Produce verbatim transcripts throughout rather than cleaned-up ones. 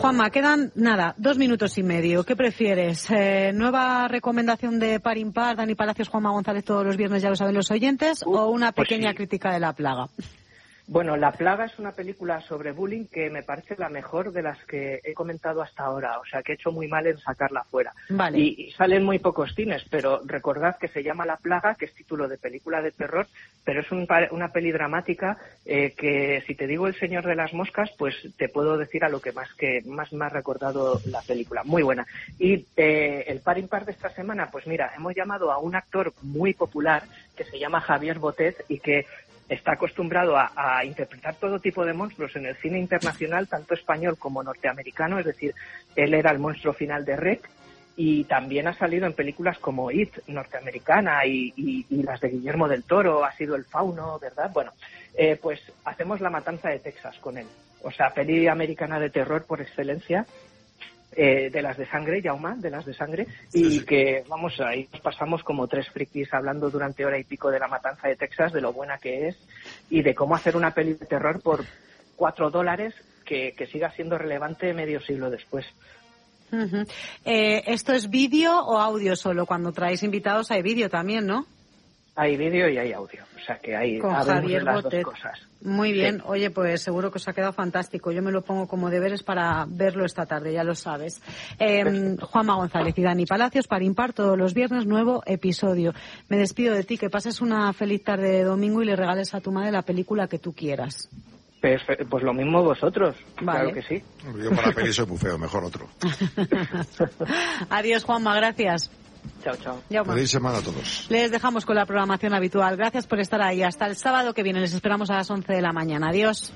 Juanma, quedan, nada, dos minutos y medio. ¿Qué prefieres? Eh, ¿Nueva recomendación de Par Impar, Dani Palacios, Juanma González todos los viernes, ya lo saben los oyentes, uh, o una pequeña pues sí. crítica de La Plaga? Bueno, La Plaga es una película sobre bullying que me parece la mejor de las que he comentado hasta ahora. O sea, que he hecho muy mal en sacarla fuera. Vale. Y, y salen muy pocos cines, pero recordad que se llama La Plaga, que es título de película de terror, pero es un, una peli dramática eh, que, si te digo El Señor de las Moscas, pues te puedo decir a lo que más que más me ha recordado la película. Muy buena. Y eh, el par impar de esta semana, pues mira, hemos llamado a un actor muy popular que se llama Javier Botet y que está acostumbrado a, a interpretar todo tipo de monstruos en el cine internacional, tanto español como norteamericano, es decir, él era el monstruo final de R E C y también ha salido en películas como It, norteamericana, y, y, y las de Guillermo del Toro, ha sido El Fauno, ¿verdad? Bueno, eh, pues hacemos La Matanza de Texas con él, o sea, peli americana de terror por excelencia. Eh, de las de sangre, Jaume, de las de sangre, y que, vamos, ahí pasamos como tres frikis hablando durante hora y pico de La Matanza de Texas, de lo buena que es, y de cómo hacer una peli de terror por cuatro dólares que, que siga siendo relevante medio siglo después. Uh-huh. Eh, ¿Esto es vídeo o audio solo? Cuando traéis invitados hay vídeo también, ¿no? Hay vídeo y hay audio, o sea que hay con Javier las Botet. Dos cosas. Muy bien, sí. Oye, pues seguro que os ha quedado fantástico. Yo me lo pongo como deberes para verlo esta tarde, ya lo sabes. Eh, Juanma González y Dani Palacios, Par Impar, todos los viernes, nuevo episodio. Me despido de ti, que pases una feliz tarde de domingo y le regales a tu madre la película que tú quieras. Pues, pues lo mismo vosotros, vale. Claro que sí. Yo para la peli soy muy feo, mejor otro. Adiós, Juanma, gracias. Chao, chao. Feliz semana a todos. Les dejamos con la programación habitual. Gracias por estar ahí. Hasta el sábado que viene. Les esperamos a las once de la mañana. Adiós.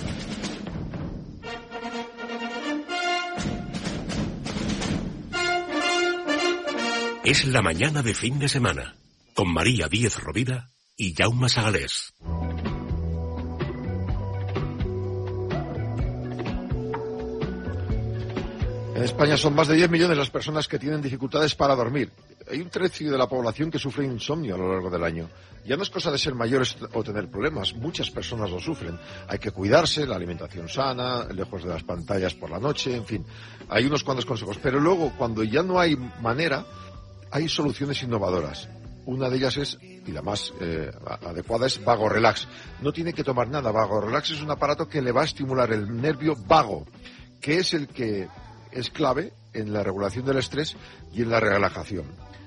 Es la mañana de fin de semana, con María Díez Rovira y Jaume Sagalés. En España son más de diez millones las personas que tienen dificultades para dormir. Hay un tercio de la población que sufre insomnio a lo largo del año. Ya no es cosa de ser mayores o tener problemas, muchas personas lo sufren. Hay que cuidarse, la alimentación sana, lejos de las pantallas por la noche, en fin. Hay unos cuantos consejos, pero luego, cuando ya no hay manera, hay soluciones innovadoras. Una de ellas es, y la más eh, adecuada, es Vago Relax. No tiene que tomar nada. Vago Relax es un aparato que le va a estimular el nervio vago, que es el que es clave en la regulación del estrés y en la relajación.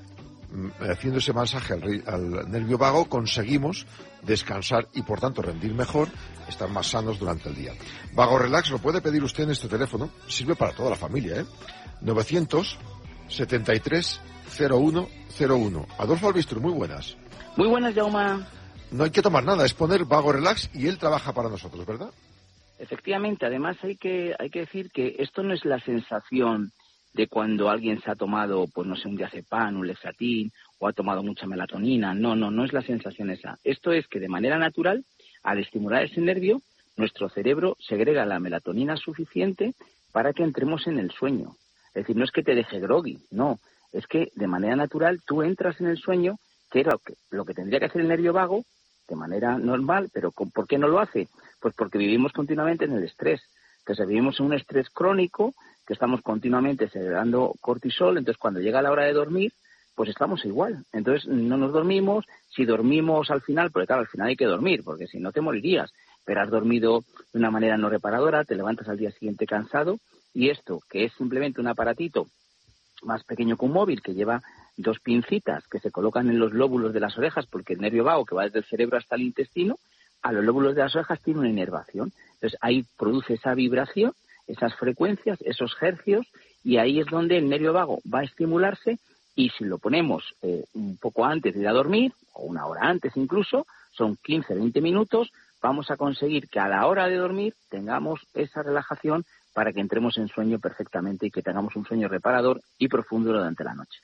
Haciendo ese masaje al, al nervio vago conseguimos descansar y por tanto rendir mejor, estar más sanos durante el día. Vago Relax lo puede pedir usted en este teléfono, sirve para toda la familia, ¿eh? novecientos setenta y tres cero uno cero uno. Adolfo Albistro, muy buenas. Muy buenas, Jaume. No hay que tomar nada, es poner Vago Relax y él trabaja para nosotros, ¿verdad? Efectivamente, además hay que hay que decir que esto no es la sensación de cuando alguien se ha tomado, pues no sé, un diazepam, un Lexatin, o ha tomado mucha melatonina. No, no, no es la sensación esa. Esto es que de manera natural, al estimular ese nervio, nuestro cerebro segrega la melatonina suficiente para que entremos en el sueño. Es decir, no es que te deje groggy, no. Es que de manera natural tú entras en el sueño, que era lo que, lo que tendría que hacer el nervio vago, de manera normal, pero ¿por qué no lo hace? Pues porque vivimos continuamente en el estrés, que si vivimos en un estrés crónico, que estamos continuamente segregando cortisol, entonces cuando llega la hora de dormir, pues estamos igual. Entonces no nos dormimos, si dormimos al final, porque claro, al final hay que dormir, porque si no te morirías, pero has dormido de una manera no reparadora, te levantas al día siguiente cansado, y esto, que es simplemente un aparatito más pequeño que un móvil, que lleva dos pincitas que se colocan en los lóbulos de las orejas, porque el nervio vago, que va desde el cerebro hasta el intestino, a los lóbulos de las orejas tiene una inervación. Entonces ahí produce esa vibración, esas frecuencias, esos hercios, y ahí es donde el nervio vago va a estimularse, y si lo ponemos eh, un poco antes de ir a dormir, o una hora antes incluso, son quince a veinte minutos, vamos a conseguir que a la hora de dormir tengamos esa relajación para que entremos en sueño perfectamente y que tengamos un sueño reparador y profundo durante la noche.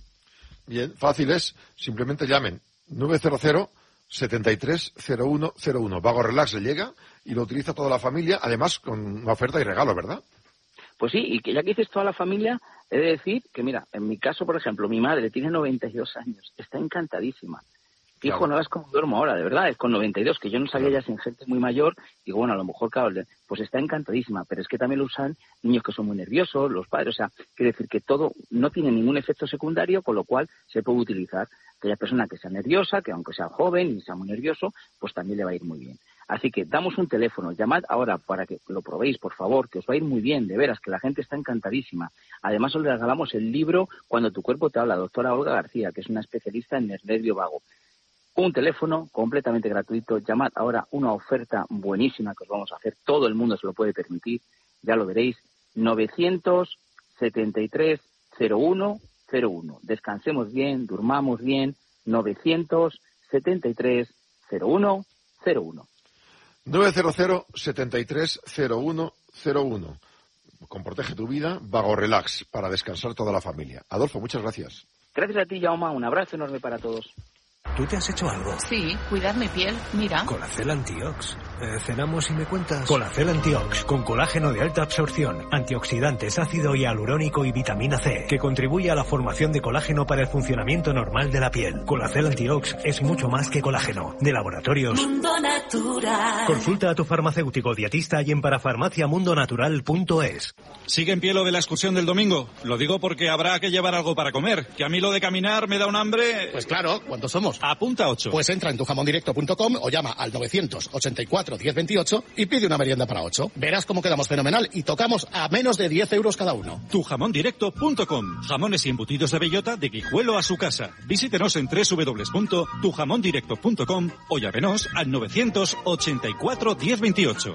Bien, fácil es, simplemente llamen nueve cero cero setenta y tres cero uno cero uno. Vago Relax le llega y lo utiliza toda la familia, además con una oferta y regalo, ¿verdad? Pues sí, y que ya que dices toda la familia, he de decir que, mira, en mi caso, por ejemplo, mi madre tiene noventa y dos años, está encantadísima. Hijo, Claro. no es como duermo ahora, de verdad, es con noventa y dos, que yo no sabía Claro. ya sin gente muy mayor, digo, bueno, a lo mejor, claro, le- pues está encantadísima, pero es que también lo usan niños que son muy nerviosos, los padres, o sea, quiere decir que todo no tiene ningún efecto secundario, con lo cual se puede utilizar. Aquella persona que sea nerviosa, que aunque sea joven y sea muy nervioso, pues también le va a ir muy bien. Así que damos un teléfono, llamad ahora para que lo probéis, por favor, que os va a ir muy bien, de veras, que la gente está encantadísima. Además, os le regalamos el libro Cuando tu cuerpo te habla, doctora Olga García, que es una especialista en el nervio vago. Un teléfono completamente gratuito, llamad ahora, una oferta buenísima que os vamos a hacer, todo el mundo se lo puede permitir, ya lo veréis, novecientos setenta y tres cero uno cero uno. Descansemos bien, durmamos bien, novecientos setenta y tres cero uno cero uno. nueve cero cero, setenta y tres cero uno cero uno. Con Protege tu Vida, Vago Relax, para descansar toda la familia. Adolfo, muchas gracias. Gracias a ti, Jaume, un abrazo enorme para todos. ¿Tú te has hecho algo? Sí, cuidar mi piel, mira. Colacel Antiox. Eh, cenamos y me cuentas. Colacel Antiox, con colágeno de alta absorción, antioxidantes, ácido hialurónico y vitamina C, que contribuye a la formación de colágeno para el funcionamiento normal de la piel. Colacel Antiox es mucho más que colágeno. De Laboratorios Mundo Natural. Consulta a tu farmacéutico dietista y en parafarmaciamundonatural punto es. ¿Sigue en pie lo de la excursión del domingo? Lo digo porque habrá que llevar algo para comer, que a mí lo de caminar me da un hambre... Pues claro, ¿cuántos somos? Apunta ocho. Pues entra en tu jamón directo punto com o llama al novecientos ochenta y cuatro diez veintiocho y pide una merienda para ocho. Verás cómo quedamos fenomenal y tocamos a menos de diez euros cada uno. tu jamón directo punto com. Jamones y embutidos de bellota de Guijuelo a su casa. Visítenos en doble u doble u doble u punto tu jamón directo punto com o llámenos al novecientos ochenta y cuatro diez veintiocho.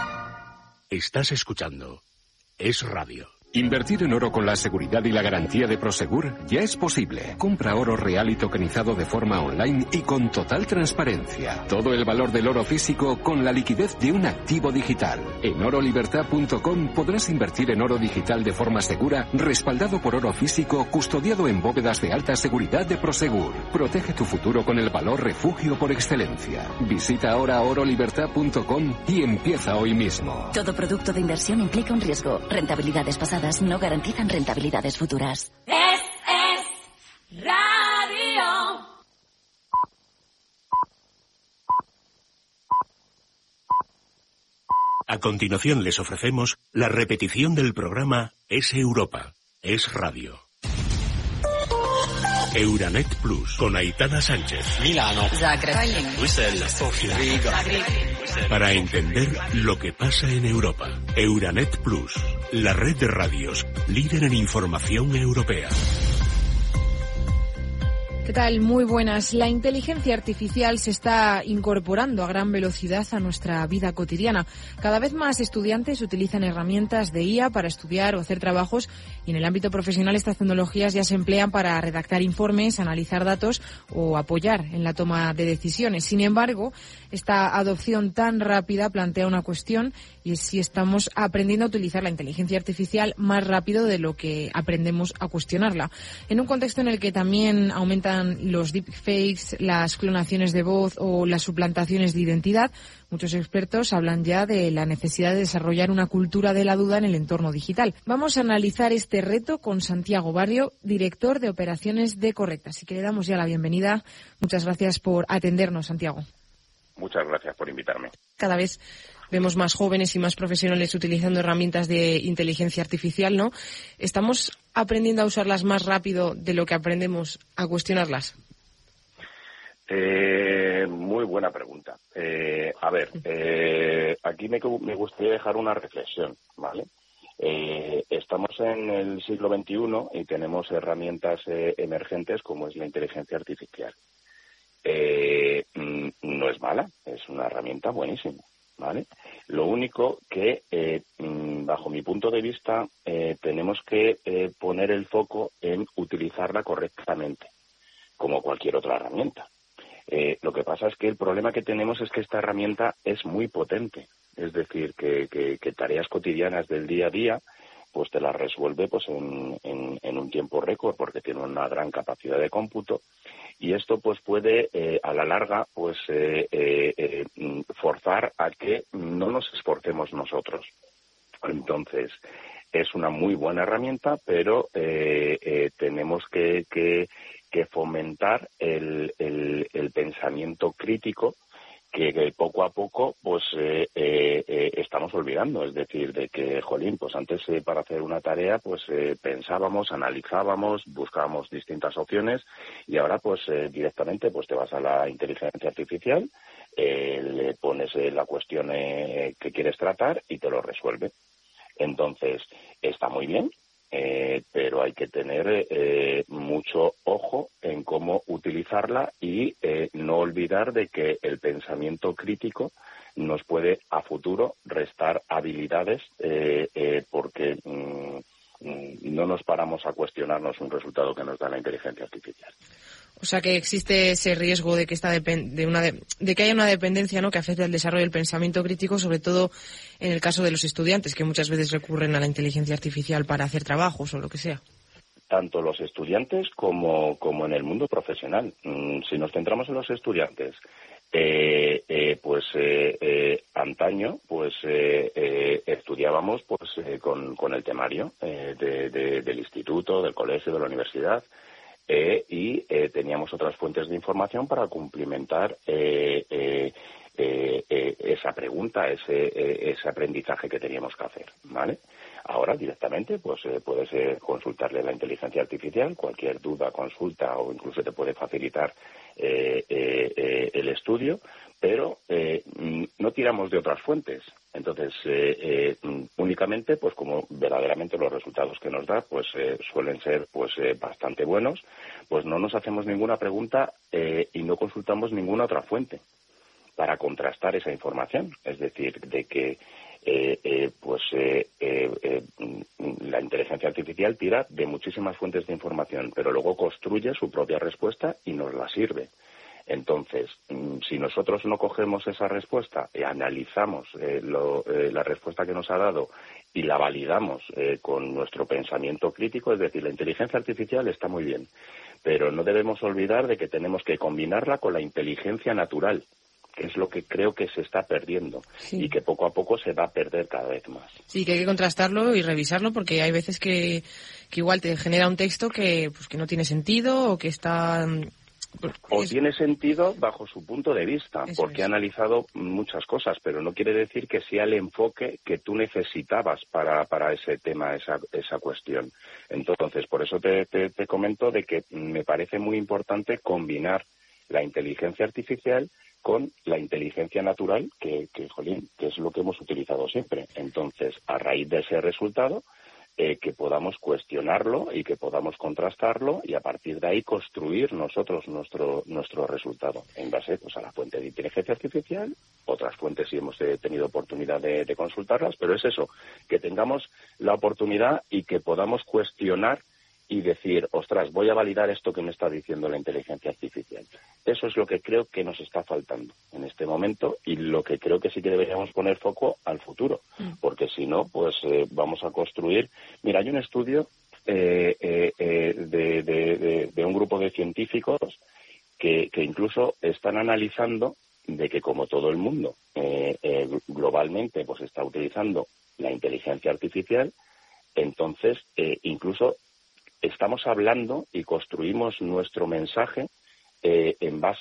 Estás escuchando Es Radio. Invertir en oro con la seguridad y la garantía de Prosegur ya es posible. Compra oro real y tokenizado de forma online y con total transparencia. Todo el valor del oro físico con la liquidez de un activo digital. En oro libertad punto com podrás invertir en oro digital de forma segura, respaldado por oro físico, custodiado en bóvedas de alta seguridad de Prosegur. Protege tu futuro con el valor refugio por excelencia. Visita ahora oro libertad punto com y empieza hoy mismo. Todo producto de inversión implica un riesgo. Rentabilidades pasadas no garantizan rentabilidades futuras. Es, es radio. A continuación les ofrecemos la repetición del programa Es Europa, Es Radio. Euranet Plus, con Aitana Sánchez. Milano. Zagreb. Bruselas. Sofía. Riga. Para entender lo que pasa en Europa. Euranet Plus, la red de radios líder en información europea. ¿Qué tal? Muy buenas. La inteligencia artificial se está incorporando a gran velocidad a nuestra vida cotidiana. Cada vez más estudiantes utilizan herramientas de I A para estudiar o hacer trabajos y en el ámbito profesional estas tecnologías ya se emplean para redactar informes, analizar datos o apoyar en la toma de decisiones. Sin embargo, esta adopción tan rápida plantea una cuestión y es si estamos aprendiendo a utilizar la inteligencia artificial más rápido de lo que aprendemos a cuestionarla. En un contexto en el que también aumentan los deepfakes, las clonaciones de voz o las suplantaciones de identidad, muchos expertos hablan ya de la necesidad de desarrollar una cultura de la duda en el entorno digital. Vamos a analizar este reto con Santiago Barrio, director de operaciones de Correcta. Así que le damos ya la bienvenida. Muchas gracias por atendernos, Santiago. Muchas gracias por invitarme. Cada vez vemos más jóvenes y más profesionales utilizando herramientas de inteligencia artificial, ¿no? ¿Estamos aprendiendo a usarlas más rápido de lo que aprendemos a cuestionarlas? Eh, muy buena pregunta. Eh, a ver, eh, aquí me, me gustaría dejar una reflexión, ¿vale? Eh, estamos en el siglo veintiuno y tenemos herramientas eh, emergentes como es la inteligencia artificial. Eh, no es mala, es una herramienta buenísima, ¿vale? Lo único que, eh, bajo mi punto de vista, eh, tenemos que eh, poner el foco en utilizarla correctamente, como cualquier otra herramienta. Eh, lo que pasa es que el problema que tenemos es que esta herramienta es muy potente, es decir, que, que, que tareas cotidianas del día a día pues te las resuelve pues en, en, en un tiempo récord porque tiene una gran capacidad de cómputo y esto pues puede eh, a la larga pues eh, eh, eh, forzar a que no nos esforcemos nosotros. Entonces es una muy buena herramienta, pero eh, eh, tenemos que, que que fomentar el, el, el pensamiento crítico que, que poco a poco pues eh, eh, eh, estamos olvidando. Es decir, de que, jolín, pues antes eh, para hacer una tarea pues eh, pensábamos, analizábamos, buscábamos distintas opciones y ahora pues eh, directamente pues te vas a la inteligencia artificial, eh, le pones eh, la cuestión eh, que quieres tratar y te lo resuelve. Entonces, está muy bien. Eh, pero hay que tener eh, mucho ojo en cómo utilizarla y eh, no olvidar de que el pensamiento crítico nos puede a futuro restar habilidades eh, eh, porque mm, no nos paramos a cuestionarnos un resultado que nos da la inteligencia artificial. O sea que existe ese riesgo de que esta depen- de, una de, de que haya una dependencia, ¿no?, que afecte al desarrollo del pensamiento crítico, sobre todo en el caso de los estudiantes, que muchas veces recurren a la inteligencia artificial para hacer trabajos o lo que sea. Tanto los estudiantes como, como en el mundo profesional. Mm, si nos centramos en los estudiantes, eh, eh, pues eh, eh, antaño pues eh, eh, estudiábamos pues eh, con, con el temario eh, de, de, del instituto, del colegio, de la universidad. Eh, y eh, teníamos otras fuentes de información para cumplimentar eh, eh, eh, eh, esa pregunta, ese, eh, ese aprendizaje que teníamos que hacer, ¿vale? Ahora directamente pues eh, puedes eh, consultarle a la inteligencia artificial, cualquier duda, consulta o incluso te puede facilitar eh, eh, eh, el estudio, pero eh, no tiramos de otras fuentes. Entonces, eh, eh, únicamente, pues como verdaderamente los resultados que nos da, pues eh, suelen ser pues eh, bastante buenos, pues no nos hacemos ninguna pregunta eh, y no consultamos ninguna otra fuente para contrastar esa información. Es decir, de que eh, eh, pues eh, eh, eh, la inteligencia artificial tira de muchísimas fuentes de información, pero luego construye su propia respuesta y nos la sirve. Entonces, si nosotros no cogemos esa respuesta y analizamos eh, lo, eh, la respuesta que nos ha dado y la validamos eh, con nuestro pensamiento crítico, es decir, la inteligencia artificial está muy bien, pero no debemos olvidar de que tenemos que combinarla con la inteligencia natural, que es lo que creo que se está perdiendo sí. y que poco a poco se va a perder cada vez más. Sí, que hay que contrastarlo y revisarlo porque hay veces que, que igual te genera un texto que, pues, que no tiene sentido o que está... O tiene sentido bajo su punto de vista, Eso porque es. ha analizado muchas cosas, pero no quiere decir que sea el enfoque que tú necesitabas para, para ese tema, esa, esa cuestión. Entonces, por eso te, te, te comento de que me parece muy importante combinar la inteligencia artificial con la inteligencia natural, que, que, jolín, que es lo que hemos utilizado siempre. Entonces, a raíz de ese resultado, Eh, que podamos cuestionarlo y que podamos contrastarlo y a partir de ahí construir nosotros nuestro nuestro resultado en base pues a la fuente de inteligencia artificial, otras fuentes sí hemos eh, tenido oportunidad de, de consultarlas, pero es eso, que tengamos la oportunidad y que podamos cuestionar y decir, ostras, voy a validar esto que me está diciendo la inteligencia artificial. Eso es lo que creo que nos está faltando en este momento y lo que creo que sí que deberíamos poner foco al futuro, porque si no, pues eh, vamos a construir... Mira, hay un estudio eh, eh, eh, de, de, de, de un grupo de científicos que, que incluso están analizando de que como todo el mundo eh, eh, globalmente pues está utilizando la inteligencia artificial, entonces eh, incluso estamos hablando y construimos nuestro mensaje eh, en base